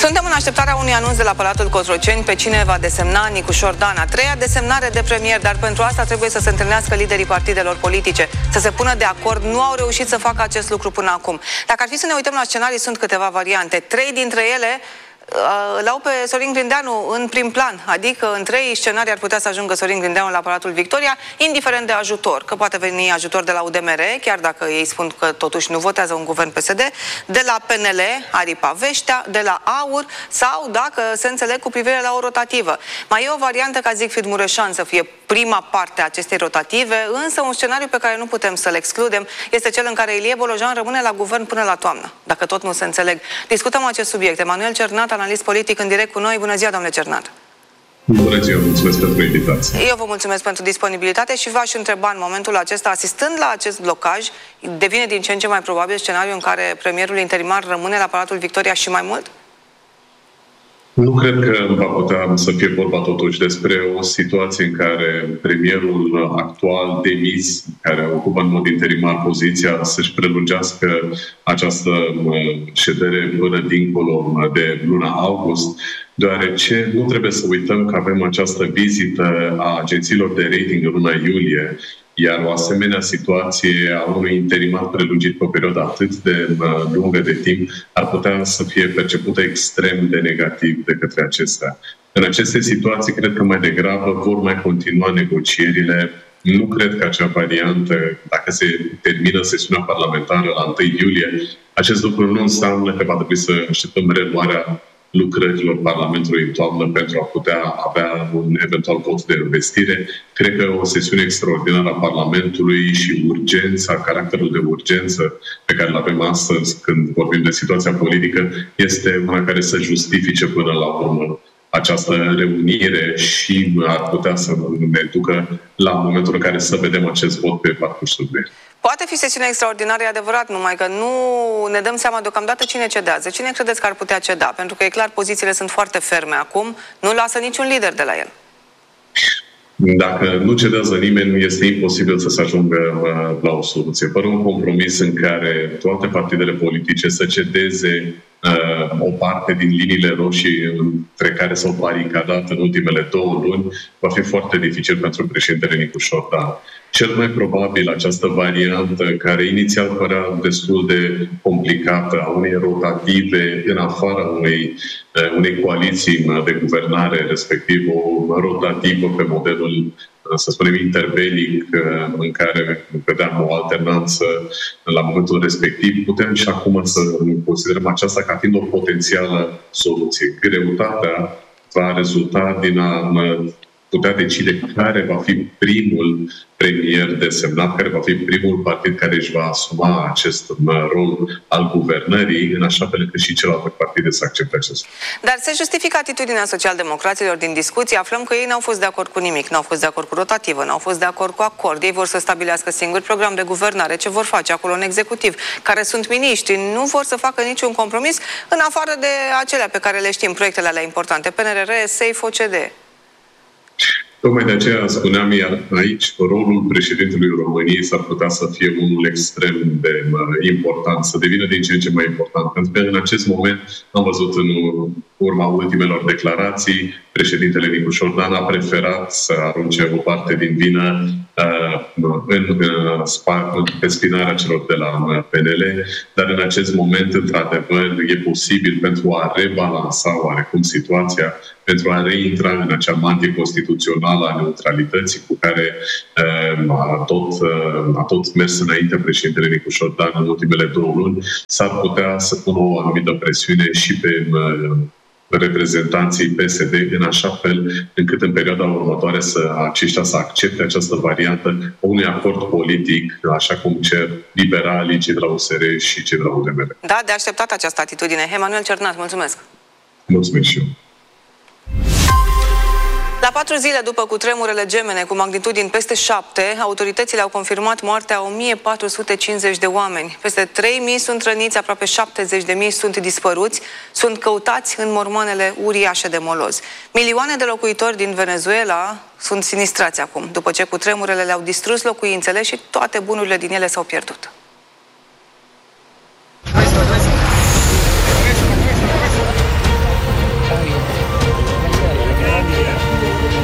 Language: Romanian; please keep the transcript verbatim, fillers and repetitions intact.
Suntem în așteptarea unui anunț de la Palatul Cotroceni pe cine va desemna Nicușor Dan. A treia desemnare de premier, dar pentru asta trebuie să se întâlnească liderii partidelor politice, să se pună de acord. Nu au reușit să facă acest lucru până acum. Dacă ar fi să ne uităm la scenarii, sunt câteva variante. Trei dintre ele îl au pe Sorin Grindeanu în prim plan, adică în trei scenarii ar putea să ajungă Sorin Grindeanu la Palatul Victoria, indiferent de ajutor, că poate veni ajutor de la U D M R, chiar dacă ei spun că totuși nu votează un guvern P S D, de la P N L, Aripa Veștea, de la A U R, sau dacă se înțeleg cu privire la o rotativă. Mai e o variantă ca Siegfried Mureșan să fie prima parte a acestei rotative, însă un scenariu pe care nu putem să-l excludem este cel în care Ilie Bolojan rămâne la guvern până la toamnă, dacă tot nu se înțeleg. Discutăm acest subiect. Emanuel Cernat, analist politic, în direct cu noi. Bună ziua, domnule Cernat! Bună ziua, mulțumesc pentru invitație. Eu vă mulțumesc pentru disponibilitate și v-aș întreba în momentul acesta, asistând la acest blocaj, devine din ce în ce mai probabil scenariul în care premierul interimar rămâne la Palatul Victoria și mai mult? Nu cred că va putea să fie vorba totuși despre o situație în care premierul actual demis, care ocupă în mod interimar poziția, să-și prelungească această ședere până dincolo de luna august, deoarece nu trebuie să uităm că avem această vizită a agențiilor de rating în luna iulie, iar o asemenea situație a unui interimar prelungit pe o perioadă atât de lungă de timp ar putea să fie percepută extrem de negativ de către acestea. În aceste situații, cred că mai degrabă vor mai continua negocierile. Nu cred că acea variantă, dacă se termină sesiunea parlamentară la întâi iulie, acest lucru nu înseamnă că va trebui să așteptăm reluarea lucrărilor Parlamentului în toamnă pentru a putea avea un eventual vot de investire. Cred că o sesiune extraordinară a Parlamentului și urgența, caracterul de urgență pe care îl avem astăzi când vorbim de situația politică este una care să justifice până la urmă această reunire și ar putea să ne ducă la momentul în care să vedem acest vot pe parcursul lui. Poate fi sesiunea extraordinară, e adevărat, numai că nu ne dăm seama deocamdată cine cedează. Cine credeți că ar putea ceda? Pentru că e clar, pozițiile sunt foarte ferme acum, nu lasă niciun lider de la el. Dacă nu cedează nimeni, este imposibil să se ajungă la o soluție. Fără un compromis în care toate partidele politice să cedeze uh, o parte din liniile roșii între care s-au baricadat în ultimele două luni, va fi foarte dificil pentru președintele Nicușor Dan. Cel mai probabil această variantă, care inițial părea destul de complicată, a unei rotative în afara unei, unei coaliții de guvernare, respectiv o rotativă pe modelul, să spunem, interbelic, în care vedeam o alternanță la momentul respectiv, putem și acum să considerăm aceasta ca fiind o potențială soluție. Greutatea va rezulta din a putea decide care va fi primul premier desemnat, care va fi primul partid care își va asuma acest rol al guvernării, în așa fel încât și celelalte partide să accepte acest. Dar se justifică atitudinea socialdemocraților din discuție. Aflăm că ei n-au fost de acord cu nimic, n-au fost de acord cu rotativă, n-au fost de acord cu acord. Ei vor să stabilească singur program de guvernare, ce vor face acolo în executiv, care sunt miniștri, nu vor să facă niciun compromis, în afară de acelea pe care le știm, proiectele alea importante, P N R R, SAFE, O C D. Tocmai de aceea spuneam, iar aici rolul președintelui României s-ar putea să fie unul extrem de important, să devină din ce în ce mai important. Pentru că în acest moment am văzut în urma ultimelor declarații, președintele Nicușor Dan a preferat să arunce o parte din vină uh, în, uh, pe spinarea celor de la P N L, dar în acest moment, într-adevăr, e posibil pentru a rebalansa oarecum situația, pentru a reintra în acea mantie constituțională a neutralității cu care uh, a, tot, uh, a tot mers înainte președintele Nicușor Dan în ultimele două luni, s-ar putea să pună o anumită presiune și pe uh, reprezentanții P S D în așa fel încât în perioada următoare să aceștia să accepte această variantă unui acord politic, așa cum cer liberalii, cei de la U S R și cei de la U D M R. Da, de așteptat această atitudine. Emanuel Cernat, mulțumesc! Mulțumesc și eu! La patru zile după cutremurele gemene cu magnitudini peste șapte, autoritățile au confirmat moartea a o mie patru sute cincizeci de oameni. Peste trei mii sunt răniți, aproape șaptezeci de mii sunt dispăruți, sunt căutați în mormoanele uriașe de moloz. Milioane de locuitori din Venezuela sunt sinistrați acum, după ce cutremurele le-au distrus locuințele și toate bunurile din ele s-au pierdut.